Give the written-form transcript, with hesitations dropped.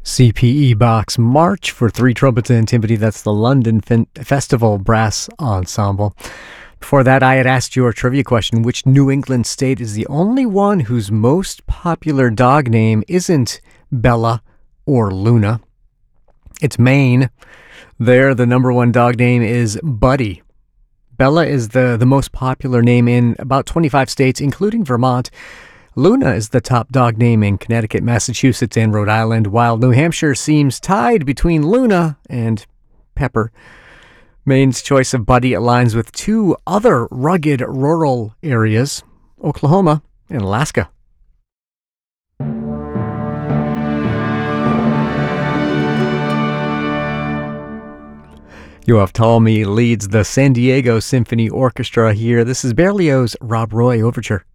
CPE Box March for Three Trumpets and Timpani. That's the London Festival Brass Ensemble. Before that, I had asked you a trivia question. Which New England state is the only one whose most popular dog name isn't Bella or Luna? It's Maine. There, the number one dog name is Buddy. Bella is the most popular name in about 25 states, including Vermont. Luna is the top dog name in Connecticut, Massachusetts, and Rhode Island, while New Hampshire seems tied between Luna and Pepper. Maine's choice of Buddy aligns with two other rugged rural areas, Oklahoma and Alaska. Yoav Talmy leads the San Diego Symphony Orchestra here. This is Berlioz' Rob Roy Overture.